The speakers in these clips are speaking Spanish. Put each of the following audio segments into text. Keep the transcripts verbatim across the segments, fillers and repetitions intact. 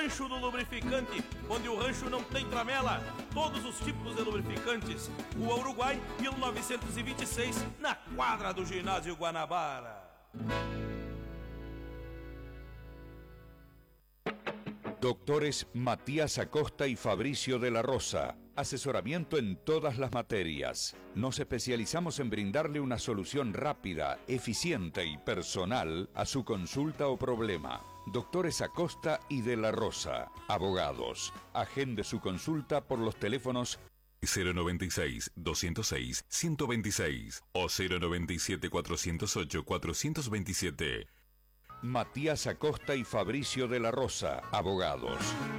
Rancho do Lubrificante, onde o rancho não tem tramela. Todos os tipos de lubrificantes. Rua Uruguai, mil novecentos e vinte e seis, na quadra do Ginásio Guanabara. Doctores Matías Acosta y Fabricio de la Rosa. Asesoramiento en todas las materias. Nos especializamos en brindarle una solución rápida, eficiente y personal a su consulta o problema. Doctores Acosta y de la Rosa. Abogados. Agende su consulta por los teléfonos cero noventa y seis, doscientos seis, ciento veintiséis o cero noventa y siete, cuatrocientos ocho, cuatrocientos veintisiete. Matías Acosta y Fabricio de la Rosa, abogados.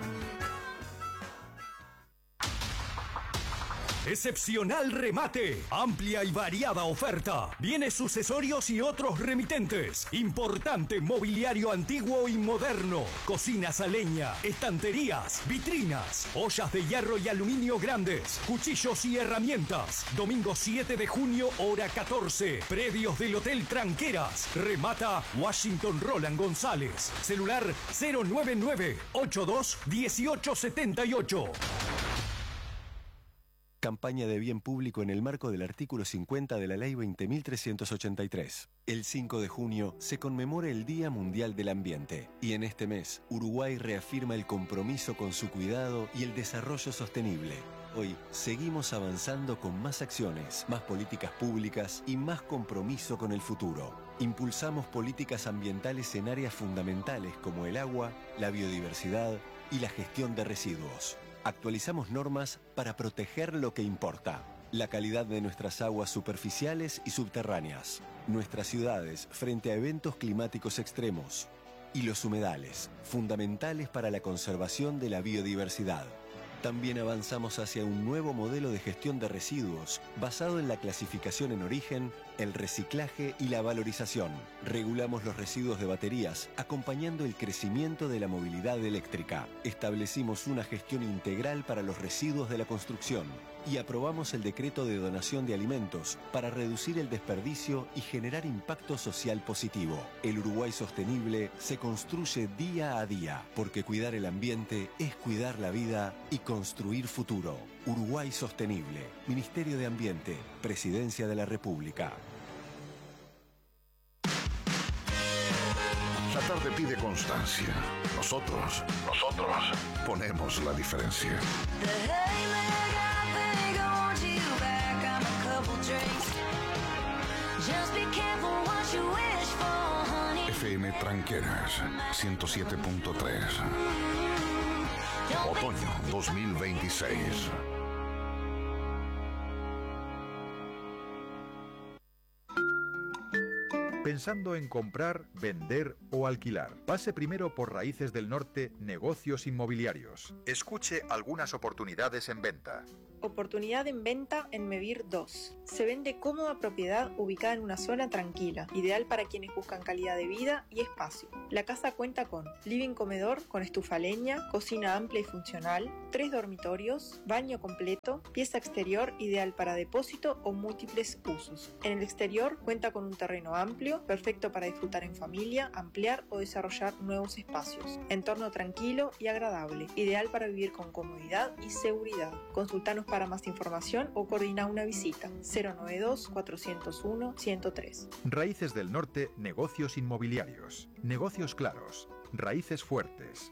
Excepcional remate, amplia y variada oferta, bienes sucesorios y otros remitentes, importante mobiliario antiguo y moderno, cocinas a leña, estanterías, vitrinas, ollas de hierro y aluminio grandes, cuchillos y herramientas. Domingo siete de junio, hora catorce, predios del Hotel Tranqueras. Remata Washington Roland González, celular cero nueve nueve, ochenta y dos, dieciocho setenta y ocho. Campaña de bien público en el marco del artículo cincuenta de la Ley veinte mil trescientos ochenta y tres. El cinco de junio se conmemora el Día Mundial del Ambiente y en este mes Uruguay reafirma el compromiso con su cuidado y el desarrollo sostenible. Hoy seguimos avanzando con más acciones, más políticas públicas y más compromiso con el futuro. Impulsamos políticas ambientales en áreas fundamentales como el agua, la biodiversidad y la gestión de residuos. Actualizamos normas para proteger lo que importa. La calidad de nuestras aguas superficiales y subterráneas. Nuestras ciudades frente a eventos climáticos extremos. Y los humedales, fundamentales para la conservación de la biodiversidad. También avanzamos hacia un nuevo modelo de gestión de residuos basado en la clasificación en origen, el reciclaje y la valorización. Regulamos los residuos de baterías, acompañando el crecimiento de la movilidad eléctrica. Establecimos una gestión integral para los residuos de la construcción y aprobamos el decreto de donación de alimentos para reducir el desperdicio y generar impacto social positivo. El Uruguay sostenible se construye día a día, porque cuidar el ambiente es cuidar la vida y construir futuro. Uruguay Sostenible, Ministerio de Ambiente, Presidencia de la República. La tarde pide constancia. Nosotros, nosotros ponemos la diferencia. F M Tranqueras ciento siete punto tres. Otoño dos mil veintiséis. Pensando en comprar, vender o alquilar. Pase primero por Raíces del Norte, Negocios Inmobiliarios. Escuche algunas oportunidades en venta. Oportunidad en venta en Mevir dos. Se vende cómoda propiedad ubicada en una zona tranquila, ideal para quienes buscan calidad de vida y espacio. La casa cuenta con living comedor con estufa a leña, cocina amplia y funcional, tres dormitorios, baño completo, pieza exterior ideal para depósito o múltiples usos. En el exterior cuenta con un terreno amplio, perfecto para disfrutar en familia, ampliar o desarrollar nuevos espacios. Entorno tranquilo y agradable, ideal para vivir con comodidad y seguridad. Consultanos para más información o coordina una visita. cero noventa y dos, cuatrocientos uno, ciento tres. Raíces del Norte, Negocios Inmobiliarios. Negocios claros. Raíces fuertes.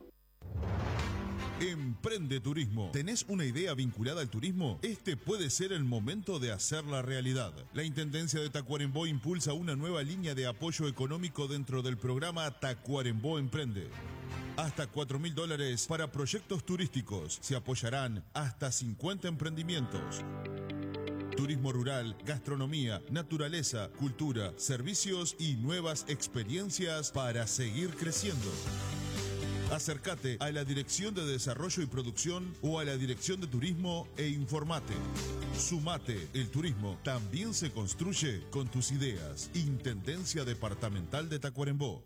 Emprende Turismo. ¿Tenés una idea vinculada al turismo? Este puede ser el momento de hacerla realidad. La Intendencia de Tacuarembó impulsa una nueva línea de apoyo económico dentro del programa Tacuarembó Emprende. Hasta cuatro mil dólares para proyectos turísticos. Se apoyarán hasta cincuenta emprendimientos. Turismo rural, gastronomía, naturaleza, cultura, servicios y nuevas experiencias para seguir creciendo. Acércate a la Dirección de Desarrollo y Producción o a la Dirección de Turismo e informate. Sumate, el turismo también se construye con tus ideas. Intendencia Departamental de Tacuarembó.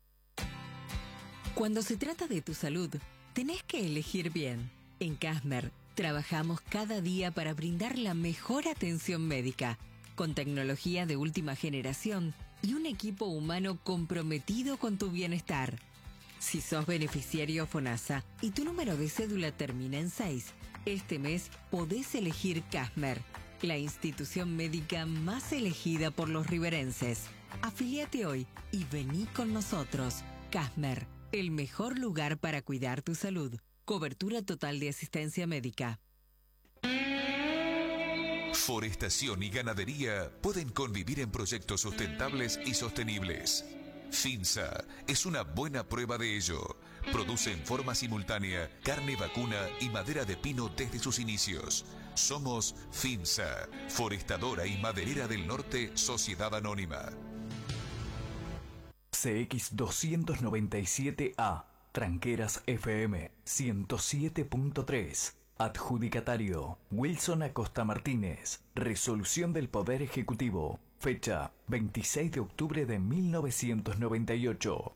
Cuando se trata de tu salud, tenés que elegir bien. En Casmer, trabajamos cada día para brindar la mejor atención médica, con tecnología de última generación y un equipo humano comprometido con tu bienestar. Si sos beneficiario FONASA y tu número de cédula termina en seis, este mes podés elegir Casmer, la institución médica más elegida por los riverenses. Afíliate hoy y vení con nosotros. Casmer, el mejor lugar para cuidar tu salud. Cobertura total de asistencia médica. Forestación y ganadería pueden convivir en proyectos sustentables y sostenibles. FINSA es una buena prueba de ello. Produce en forma simultánea carne vacuna y madera de pino desde sus inicios. Somos FINSA, Forestadora y Maderera del Norte, Sociedad Anónima. C X doscientos noventa y siete A, Tranqueras F M ciento siete punto tres. Adjudicatario, Wilson Acosta Martínez. Resolución del Poder Ejecutivo. Fecha, veintiséis de octubre de mil novecientos noventa y ocho.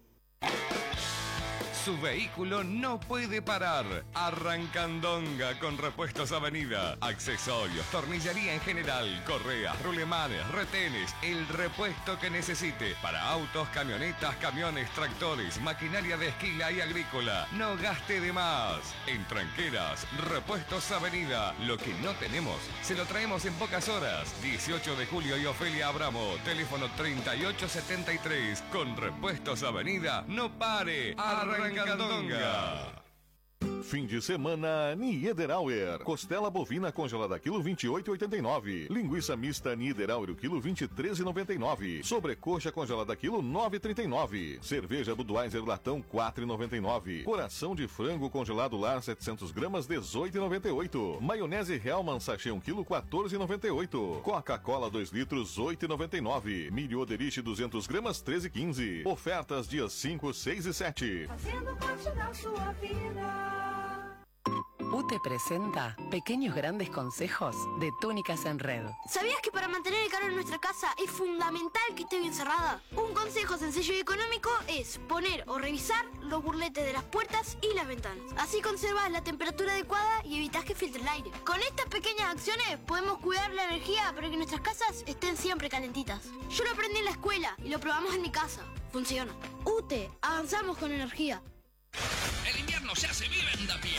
Su vehículo no puede parar. Arrancandonga con Repuestos Avenida. Accesorios, tornillería en general, correas, rulemanes, retenes, el repuesto que necesite para autos, camionetas, camiones, tractores, maquinaria de esquila y agrícola. No gaste de más. En Tranqueras, Repuestos Avenida. Lo que no tenemos, se lo traemos en pocas horas. dieciocho de julio y Ofelia Abramo. Teléfono treinta y ocho setenta y tres. Con Repuestos Avenida, no pare. Arranca. Candonga. Fim de semana, Niederauer. Costela bovina congelada quilo vinte e oito e oitenta e nove. Linguiça mista Niederauer quilo vinte e três e noventa e nove. Sobrecoxa congelada quilo nove e trinta e nove. Cerveja Budweiser latão quatro e noventa e nove. Coração de frango congelado lar setecentos gramas dezoito e noventa e oito. Maionese Hellmann sachê um quilo quatorze e noventa e oito. Coca-Cola dois litros oito e noventa e nove. Milho Oderich duzentos gramas treze e quinze. Ofertas dias cinco, seis e sete. Fazendo parte da sua vida. U T E presenta Pequeños Grandes Consejos de Túnicas en Red. ¿Sabías que para mantener el calor en nuestra casa es fundamental que esté bien cerrada? Un consejo sencillo y económico es poner o revisar los burletes de las puertas y las ventanas. Así conservas la temperatura adecuada y evitas que filtre el aire. Con estas pequeñas acciones podemos cuidar la energía para que nuestras casas estén siempre calentitas. Yo lo aprendí en la escuela y lo probamos en mi casa. Funciona. U T E, avanzamos con energía. El invierno ya se vive en Dapié.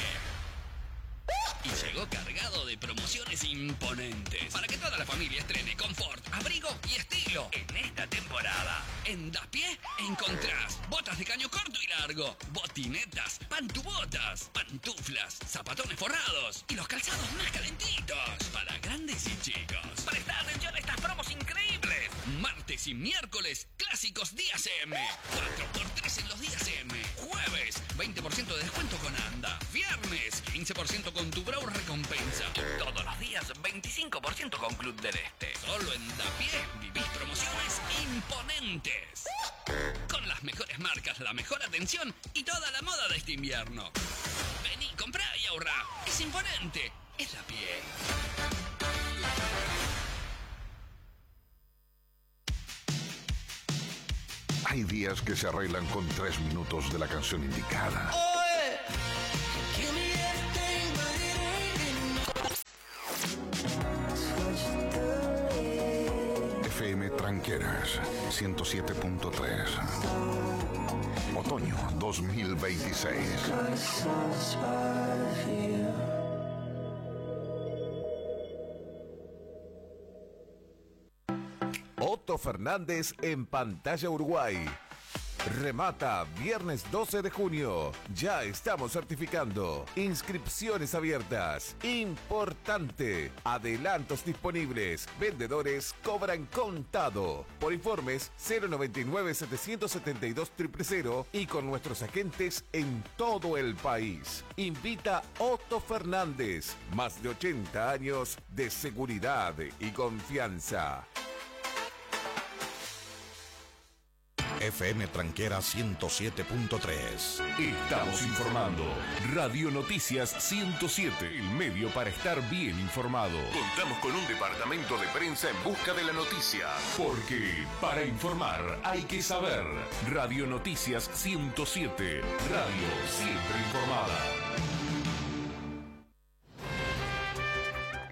Y llegó cargado de promociones imponentes para que toda la familia estrene confort, abrigo y estilo en esta temporada. En Dapié encontrás botas de caño corto y largo, botinetas, pantubotas, pantuflas, zapatones forrados y los calzados más calentitos para grandes y chicos. Presta atención a estas promos increíbles. Martes y miércoles, clásicos días M. cuatro por tres en los días M. Jueves, veinte por ciento de descuento con Anda. Viernes, quince por ciento con tu Brau Recompensa. Todos los días, veinticinco por ciento con Club del Este. Solo en Dapié vivís promociones imponentes. Con las mejores marcas, la mejor atención y toda la moda de este invierno. Vení, comprá y ahorrá. Es imponente. Es Dapié. Hay días que se arreglan con tres minutos de la canción indicada. F M Tranqueras ciento siete punto tres. Otoño dos mil veintiséis. Otto Fernández en Pantalla Uruguay. Remata viernes doce de junio. Ya estamos certificando. Inscripciones abiertas. Importante. Adelantos disponibles. Vendedores cobran contado. Por informes cero noventa y nueve, setecientos setenta y dos, cero cero cero y con nuestros agentes en todo el país. Invita Otto Fernández. Más de ochenta años de seguridad y confianza. F M Tranquera ciento siete punto tres. Estamos informando. Radio Noticias ciento siete, el medio para estar bien informado. Contamos con un departamento de prensa en busca de la noticia. Porque para informar hay que saber. Radio Noticias ciento siete. Radio siempre informada.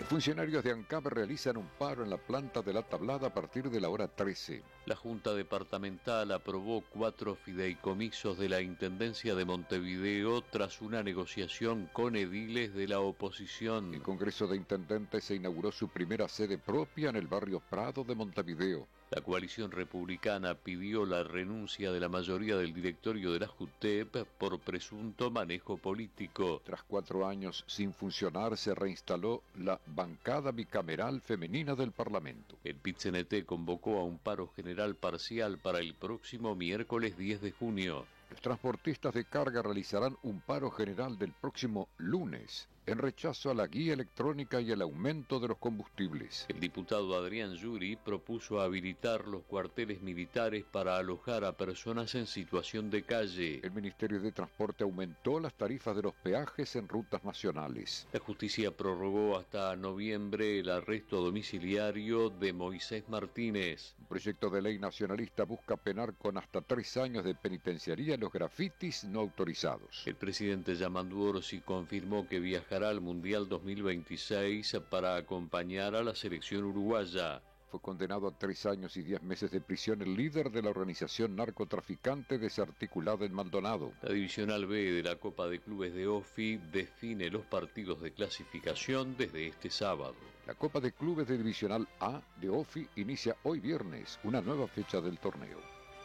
Funcionarios de ANCAP realizan un paro en la planta de La Tablada a partir de la hora trece. La Junta Departamental aprobó cuatro fideicomisos de la Intendencia de Montevideo tras una negociación con ediles de la oposición. El Congreso de Intendentes se inauguró su primera sede propia en el barrio Prado de Montevideo. La coalición republicana pidió la renuncia de la mayoría del directorio de la JUTEP por presunto manejo político. Tras cuatro años sin funcionar, se reinstaló la bancada bicameral femenina del Parlamento. El P I T C N T convocó a un paro general parcial para el próximo miércoles diez de junio. Los transportistas de carga realizarán un paro general del próximo lunes, en rechazo a la guía electrónica y el aumento de los combustibles. El diputado Adrián Yuri propuso habilitar los cuarteles militares para alojar a personas en situación de calle. El Ministerio de Transporte aumentó las tarifas de los peajes en rutas nacionales. La justicia prorrogó hasta noviembre el arresto domiciliario de Moisés Martínez. Un proyecto de ley nacionalista busca penar con hasta tres años de penitenciaría los grafitis no autorizados. El presidente Yamandu Orsi confirmó que viajará al Mundial dos mil veintiséis para acompañar a la selección uruguaya. Fue condenado a tres años y diez meses de prisión el líder de la organización narcotraficante desarticulada en Maldonado. La Divisional B de la Copa de Clubes de OFI define los partidos de clasificación desde este sábado. La Copa de Clubes de Divisional A de OFI inicia hoy viernes, una nueva fecha del torneo.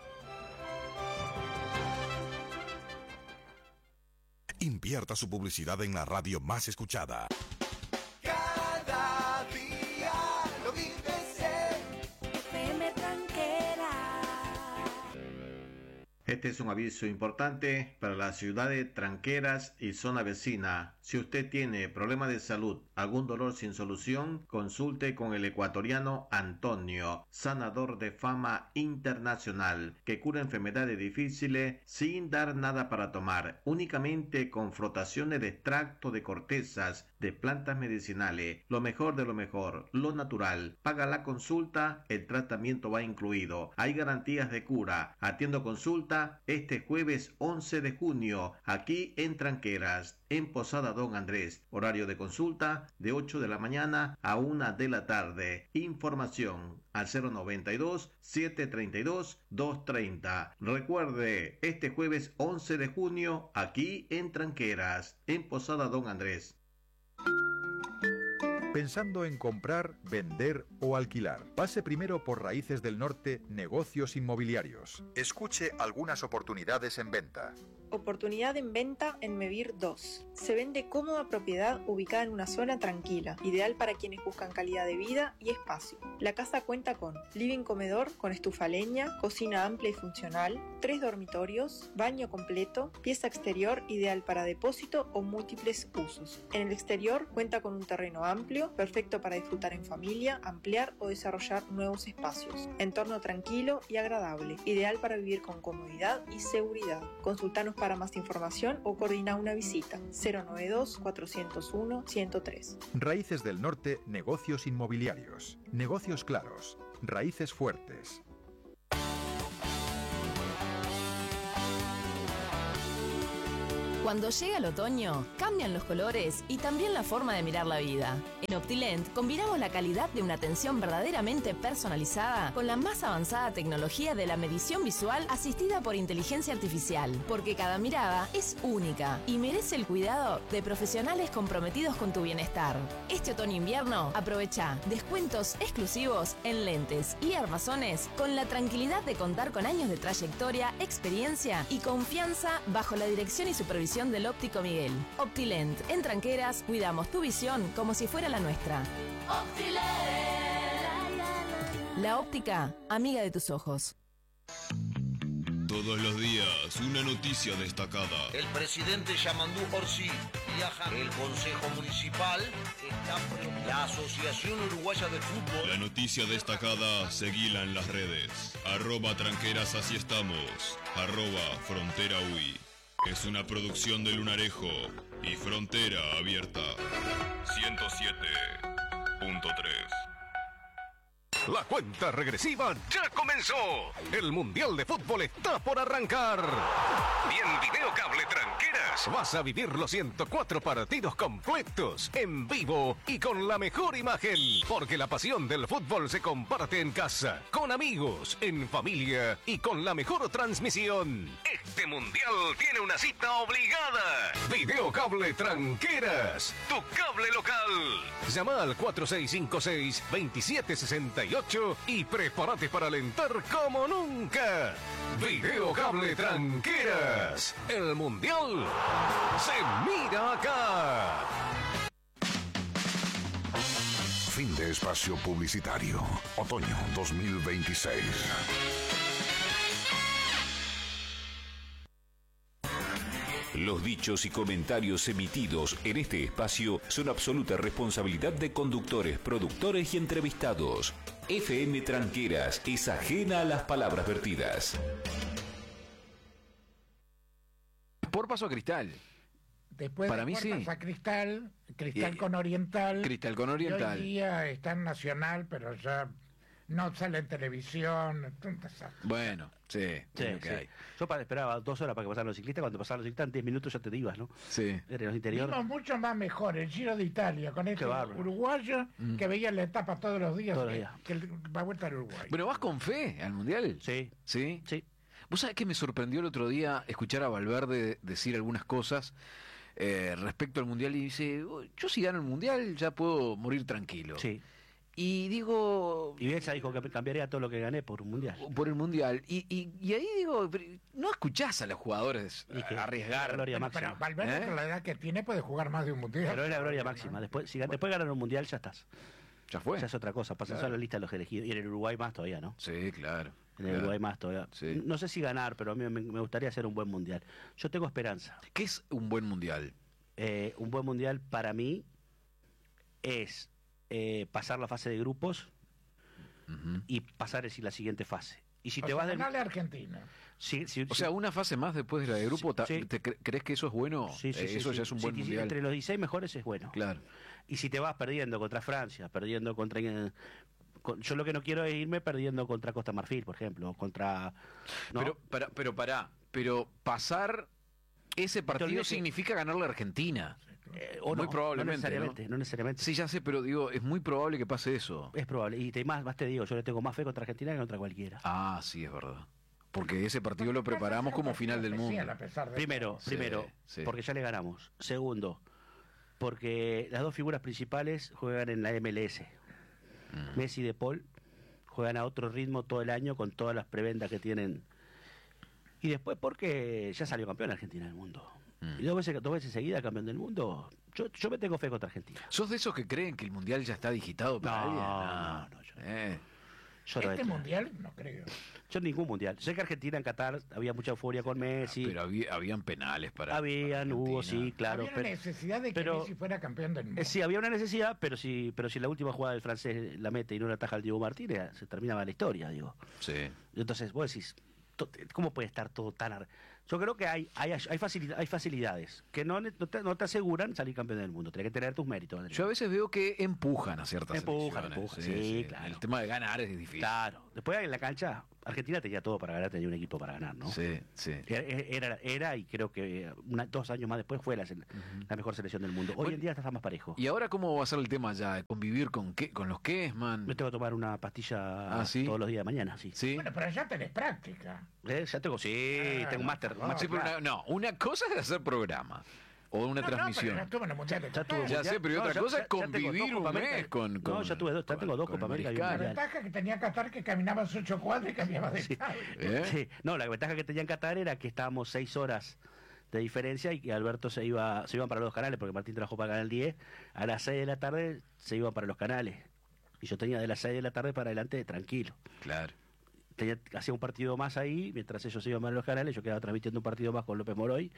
Invierta su publicidad en la radio más escuchada. Cada día lo vives en F M Tranquera. Este es un aviso importante para las ciudades tranqueras y zona vecina. Si usted tiene problemas de salud, algún dolor sin solución, consulte con el ecuatoriano Antonio, sanador de fama internacional, que cura enfermedades difíciles sin dar nada para tomar, únicamente con frotaciones de extracto de cortezas de plantas medicinales, lo mejor de lo mejor, lo natural. Paga la consulta, el tratamiento va incluido. Hay garantías de cura. Atiendo consulta este jueves once de junio, aquí en Tranqueras, en Posada Don Andrés. Horario de consulta de ocho de la mañana a una de la tarde. Información al cero noventa y dos, setecientos treinta y dos, doscientos treinta. Recuerde, este jueves once de junio, aquí en Tranqueras, en Posada Don Andrés. Pensando en comprar, vender o alquilar. Pase primero por Raíces del Norte Negocios Inmobiliarios. Escuche algunas oportunidades en venta. Oportunidad en venta en Mevir dos. Se vende cómoda propiedad ubicada en una zona tranquila, ideal para quienes buscan calidad de vida y espacio. La casa cuenta con living comedor con estufa a leña, cocina amplia y funcional, tres dormitorios, baño completo, pieza exterior ideal para depósito o múltiples usos. En el exterior cuenta con un terreno amplio, perfecto para disfrutar en familia, ampliar o desarrollar nuevos espacios. Entorno tranquilo y agradable, ideal para vivir con comodidad y seguridad. Consultanos para más información o coordina una visita. cero noventa y dos, cuatrocientos uno, ciento tres. Raíces del Norte Negocios Inmobiliarios. Negocios claros. Raíces fuertes. Cuando llega el otoño, cambian los colores y también la forma de mirar la vida. En Optilent combinamos la calidad de una atención verdaderamente personalizada con la más avanzada tecnología de la medición visual asistida por inteligencia artificial, porque cada mirada es única y merece el cuidado de profesionales comprometidos con tu bienestar. Este otoño-invierno, aprovecha descuentos exclusivos en lentes y armazones con la tranquilidad de contar con años de trayectoria, experiencia y confianza bajo la dirección y supervisión del óptico Miguel. Optilent, en Tranqueras, cuidamos tu visión como si fuera la nuestra. Optilent. La óptica, amiga de tus ojos. Todos los días, una noticia destacada. El presidente Yamandu Orsi viaja. El Consejo Municipal está preocupado. La Asociación Uruguaya de Fútbol. La noticia destacada, seguila en las redes. Arroba Tranqueras, así estamos. Arroba Frontera U I. Es una producción de Lunarejo y Frontera Abierta. ciento siete punto tres. La cuenta regresiva ya comenzó. El Mundial de Fútbol está por arrancar. Y en Videocable Tranqueras vas a vivir los ciento cuatro partidos completos, en vivo y con la mejor imagen. Porque la pasión del fútbol se comparte en casa, con amigos, en familia y con la mejor transmisión. Este Mundial tiene una cita obligada. Videocable Tranqueras, tu cable local. Llama al cuatro seis cinco seis, dos siete seis ocho y prepárate para alentar como nunca. Videocable Tranqueras. El Mundial se mira acá. Fin de espacio publicitario. Otoño dos mil veintiséis. Los dichos y comentarios emitidos en este espacio son absoluta responsabilidad de conductores, productores y entrevistados. F M Tranqueras es ajena a las palabras vertidas. Por paso a Cristal. Después Para de mí Puertas sí. a Cristal, Cristal Eh, con Oriental. Cristal con Oriental. Y hoy día está en Nacional, pero ya no sale en televisión. Es un desastre. Bueno, sí, Sí, es lo que sí. hay. Yo pa- esperaba dos horas para que pasaran los ciclistas. Cuando pasaban los ciclistas, en diez minutos ya te ibas, ¿no? Sí. Era en los interiores. Vimos mucho más mejor el Giro de Italia con este bárbaro. uruguayo Mm. que veía la etapa todos los días, Todos los que, días. que el- va a vuelta al Uruguay. Bueno, ¿vas con fe al Mundial? Sí. ¿Sí? Sí. ¿Vos sabés que me sorprendió el otro día escuchar a Valverde decir algunas cosas eh, respecto al Mundial? Y dice, "Oh, yo si gano el Mundial ya puedo morir tranquilo". Sí. Y digo... Y Bielsa dijo que cambiaría todo lo que gané por un Mundial. Por el Mundial. Y, y, y ahí digo, pero no escuchás a los jugadores Y que- arriesgar. la gloria Pero, máxima. pero Valverde, ¿Eh? con la edad que tiene, puede jugar más de un mundial. Pero es la gloria máxima. Después, si gan- después de ganar un Mundial, ya estás. Ya fue. Ya es otra cosa. Pasas Claro. a la lista de los elegidos. Y en el Uruguay más todavía, ¿no? Sí, claro. En el claro. Uruguay más todavía. Sí. No sé si ganar, pero a mí me, me gustaría hacer un buen Mundial. Yo tengo esperanza. ¿Qué es un buen Mundial? Eh, un buen Mundial para mí es eh, pasar la fase de grupos Ujú. y pasar es la siguiente fase. Y si O te sea, vas del... ganarle a Argentina. si- si- O si- sea, una fase más después de la de grupo, ta- Sí. ¿te cre- ¿crees que eso es bueno? Sí, sí, Eh, sí, eso sí. ya es un Sí, buen sí, sí, Mundial. entre los dieciséis mejores es bueno. Claro. Y si te vas perdiendo contra Francia, perdiendo contra... eh, con- yo lo que no quiero es irme perdiendo contra Costa Marfil, por ejemplo, o contra... ¿no? Pero, para, pero pará, pero pasar ese partido olvides que- significa ganarle a Argentina. Eh, o muy no, probablemente. No necesariamente, no necesariamente. Sí, ya sé, pero digo, es muy probable que pase eso. Es probable. Y te, más, más te digo, yo le tengo más fe contra Argentina que contra cualquiera. Ah, sí, es verdad. Porque ese partido lo preparamos como final del mundo. A pesar de Primero, Sí, primero, sí. porque ya le ganamos. Segundo, porque las dos figuras principales juegan en la M L S. Mm. Messi y De Paul juegan a otro ritmo todo el año con todas las prebendas que tienen. Y después porque ya salió campeón Argentina del mundo. Mm. Y dos veces, dos veces seguida campeón del mundo. Yo, yo me tengo fe contra Argentina. ¿Sos de esos que creen que el Mundial ya está digitado para No, alguien? no, no, yo no. Eh, Yo no Este entro. mundial, no creo. Yo en ningún mundial. Sé que Argentina en Qatar había mucha euforia con Messi. Pero había, habían penales para. Habían, para hubo, Argentina. sí, claro. Había pero- una necesidad de que pero- Messi fuera campeón del mundo. Eh, sí, había una necesidad, pero si, pero si la última jugada del francés la mete y no la ataja el Diego Martínez, se terminaba la historia, digo. Sí. Entonces, vos decís, to- ¿cómo puede estar todo tan... ar- Yo creo que hay hay, hay, facilidad- hay facilidades que no, ne- no, te, no te aseguran salir campeón del mundo. Tienes que tener tus méritos. Adrián. Yo a veces veo que empujan a ciertas Empujan, selecciones. empujan, sí, claro. El tema de ganar es difícil. Claro. Después en la cancha, Argentina tenía todo para ganar, tenía un equipo para ganar, ¿no? Sí, sí. Era, era, era, y creo que una- dos años más después fue la, sele- la mejor selección del mundo. Hoy Bueno, en día está más parejo. ¿Y ahora cómo va a ser el tema ya? ¿Convivir con qué, con los Kessman? Me tengo que tomar una pastilla Ah, ¿sí? todos los días de mañana, sí. ¿Sí? Bueno, pero ya tenés práctica. Eh, Ya tengo, sí, Ah, tengo un no, máster. un no, máster Sí, pero claro. una, no, una cosa es hacer programa o una No, transmisión. No, pero ya estuvo en el mundial de Ya tuve Qatar. Ya mundial. sé, pero No, otra ya- cosa ya- es ya tengo convivir dos Copa un mes América. con, No, con- ya tuve dos, ya tengo dos con Copa el América y un La Mariscal. mundial. ventaja que tenía Qatar que caminabas ocho cuadras y cambiabas de estadio. ¿Eh? Sí, no, la ventaja que tenía en Qatar era que estábamos seis horas de diferencia y que Alberto se iba se iban para los dos canales, porque Martín trabajó para Canal diez, a las seis de la tarde se iban para los canales. Y yo tenía de las seis de la tarde para adelante tranquilo. Claro. Tenía, hacía un partido más ahí, mientras ellos se iban para los canales, yo quedaba transmitiendo un partido más con López Moroy,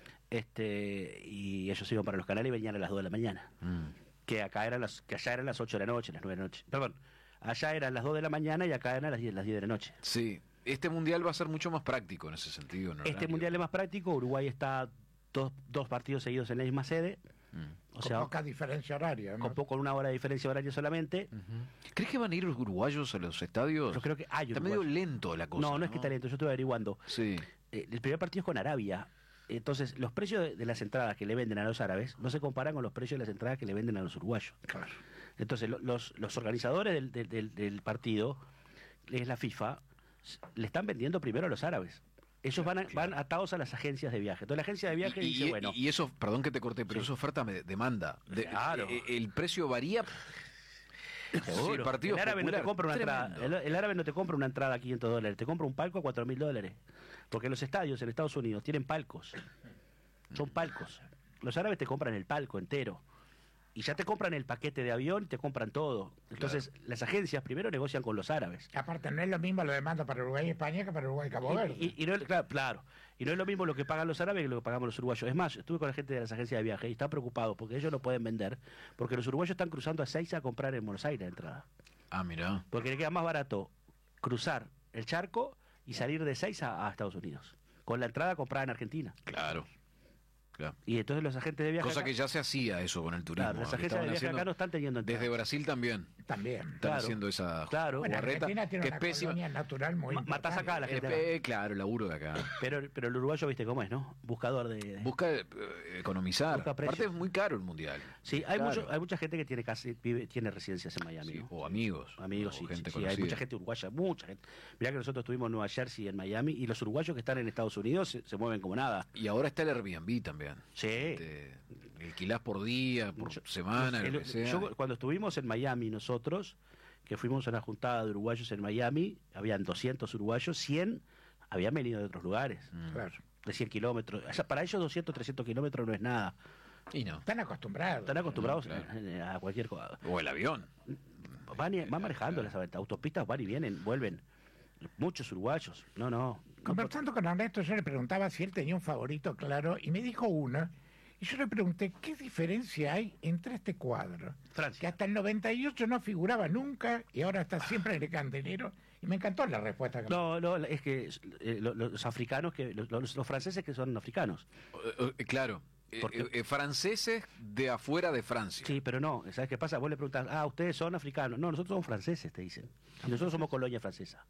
este y ellos se iban para los canales y venían a las dos de la mañana. Mm. Que acá eran las, que allá eran las ocho de la noche, las nueve de la noche. Perdón, allá eran las dos de la mañana y acá eran las diez, las diez de la noche. Sí, este mundial va a ser mucho más práctico en ese sentido. ¿no? Este mundial es más práctico, Uruguay está dos, dos partidos seguidos en la misma sede, O sea, con poca diferencia horaria, ¿no? Con poco, con una hora de diferencia horaria solamente. Uh-huh. ¿Crees que van a ir los uruguayos a los estadios? Yo creo que hay Está medio lento la cosa. No, no, no es que está lento, yo estuve averiguando. Sí. Eh, el primer partido es con Arabia. Entonces, los precios de, de las entradas que le venden a los árabes no se comparan con los precios de las entradas que le venden a los uruguayos. Claro. Entonces, lo, los, los organizadores del, del, del, del partido, es la FIFA, le están vendiendo primero a los árabes. Ellos van, a, van atados a las agencias de viaje. Entonces la agencia de viaje y, dice, y, bueno... Y eso, perdón que te corté, pero sí. eso oferta me demanda. De, claro. eh, el precio varía... Seguro. El, partido el árabe popular, no te compra una tremendo. entrada. El, el árabe no te compra una entrada a quinientos dólares, te compra un palco a cuatro mil dólares. Porque los estadios en Estados Unidos tienen palcos. Son palcos. Los árabes te compran el palco entero. Y ya te compran el paquete de avión y te compran todo. Entonces, claro. las agencias primero negocian con los árabes. Aparte, no es lo mismo lo demanda para Uruguay y España que para Uruguay y Cabo Verde. Y, y, y no es, claro, claro. Y no es lo mismo lo que pagan los árabes que lo que pagamos los uruguayos. Es más, estuve con la gente de las agencias de viaje y están preocupados porque ellos no pueden vender, porque los uruguayos están cruzando a Seiza a comprar en Buenos Aires la entrada. Ah, mira. Porque le queda más barato cruzar el charco y salir de Seiza a Estados Unidos, con la entrada comprada en Argentina. Claro. Claro. Y entonces los agentes de viaje... Cosa acá, que ya se hacía eso con el turismo. Claro, las agencias de viaje acá no están teniendo entrada. Desde Brasil también. También. Están claro, haciendo esa claro. Bueno, jugarreta, Argentina tiene que una es pésima. colonia natural muy Ma importante. Matás acá a la gente. Eh, claro, el laburo de acá. Pero, pero el uruguayo, viste cómo es, ¿no? Buscador de... de... Busca eh, economizar. Busca Aparte es muy caro el mundial. Sí, hay, claro. mucho, hay mucha gente que tiene casi, vive, tiene residencias en Miami. Sí, ¿no? o amigos. Amigos, o sí. Gente sí, sí hay mucha gente uruguaya, mucha gente. Mirá que nosotros estuvimos en Nueva Jersey, en Miami, y los uruguayos que están en Estados Unidos se, se mueven como nada. Y ahora está el Airbnb también. Sí. Este, alquilás por día, por yo, semana, el, lo que sea. Yo, cuando estuvimos en Miami nosotros, que fuimos a una juntada de uruguayos en Miami, habían doscientos uruguayos, cien habían venido de otros lugares. Mm. Claro. De cien kilómetros. O sea, para ellos doscientos, trescientos kilómetros no es nada. Y no. Están acostumbrados. Están acostumbrados no, claro. a cualquier cosa. O el avión. Van, y, van manejando claro. las autopistas, van y vienen, vuelven. Muchos uruguayos. No, no. Conversando con Ernesto, yo le preguntaba si él tenía un favorito claro, y me dijo uno. Y yo le pregunté, ¿qué diferencia hay entre este cuadro? Francia. Que hasta el noventa y ocho no figuraba nunca y ahora está siempre en el candelero. Y me encantó la respuesta que No, no, es que eh, los, los africanos, que los, los, los franceses que son africanos. Uh, uh, claro. Porque, eh, eh, franceses de afuera de Francia. Sí, pero no. ¿Sabes qué pasa? Vos le preguntas, ah, ustedes son africanos. No, nosotros somos franceses, te dicen. Y nosotros somos colonia francesa.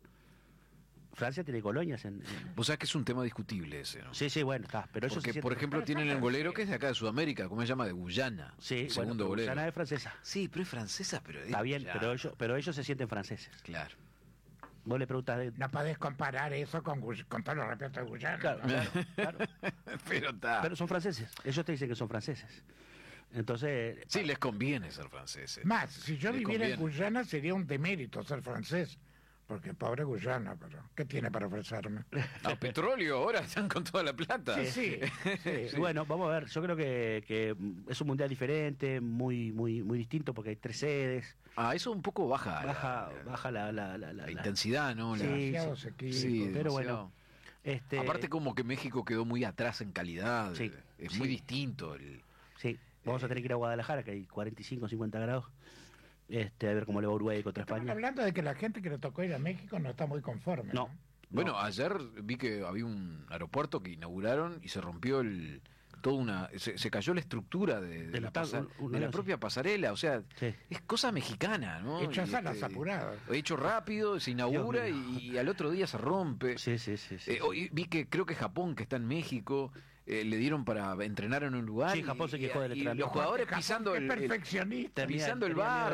Francia tiene colonias en, en... Vos sabés que es un tema discutible ese, ¿no? Sí, sí, bueno, está. Pero Porque, eso por ejemplo, tienen el bolero que es de acá de Sudamérica, ¿cómo se llama? De Guyana. Sí, el bueno, segundo bolero. Guyana es francesa. Sí, pero es francesa, pero es Está bien, Guyana. pero ellos, pero ellos se sienten franceses. Claro. Vos le preguntas... De... No podés comparar eso con, con todo lo respeto de Guyana. Claro, ¿no? claro, claro. pero está. Pero son franceses. Ellos te dicen que son franceses. Entonces... Sí, les conviene ser franceses. Más, si yo les viviera conviene. en Guyana sería un demérito ser francés. Porque pobre Guyana, pero ¿qué tiene para ofrecerme? No, petróleo, ahora están con toda la plata. Sí, sí. sí. Sí. Bueno, vamos a ver, yo creo que, que es un mundial diferente, muy muy muy distinto porque hay tres sedes. Ah, eso un poco baja. Baja, la, baja la, la, la, la, la intensidad, ¿no? Sí, demasiado sí, sequía. Sí, pero demasiado. bueno. Este... Aparte como que México quedó muy atrás en calidad. Sí, es sí. muy distinto. El, sí, vamos eh, a tener que ir a Guadalajara, que hay cuarenta y cinco, cincuenta grados. Este, a ver cómo le va a Uruguay contra Estamos España. hablando de que la gente que le tocó ir a México no está muy conforme. No. ¿no? Bueno, no. ayer vi que había un aeropuerto que inauguraron y se rompió el toda una se, se cayó la estructura de, de Del la, tan- pasa- un- de la un- propia pasarela, o sea, Sí. es cosa mexicana, ¿no? Hecho a Y, salas este, apuradas. hecho rápido, se inaugura Dios y, y al otro día se rompe. Sí, sí, sí. sí, Eh, hoy vi que creo que Japón, que está en México, eh, le dieron para entrenar en un lugar. Sí, Japón y- se quejó del y, y entrenamiento. los jugadores Japón, pisando qué el, el- perfeccionista. Tenía- pisando el tenía miedo de